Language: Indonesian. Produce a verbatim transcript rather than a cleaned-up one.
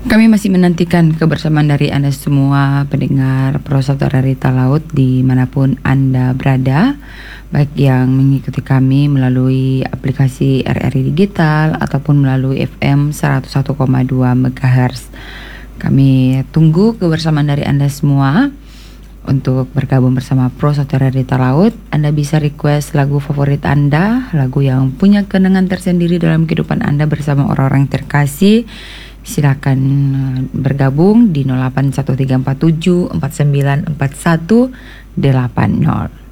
Kami masih menantikan kebersamaan dari Anda semua pendengar Pro Saudara Rita Laut dimanapun Anda berada, baik yang mengikuti kami melalui aplikasi R R I Digital ataupun melalui F M seratus satu koma dua megahertz. Kami tunggu kebersamaan dari Anda semua untuk bergabung bersama Pro Saudara Rita Laut. Anda bisa request lagu favorit Anda, lagu yang punya kenangan tersendiri dalam kehidupan Anda bersama orang-orang terkasih. Silakan bergabung di nol delapan satu tiga empat tujuh empat sembilan empat satu delapan nol.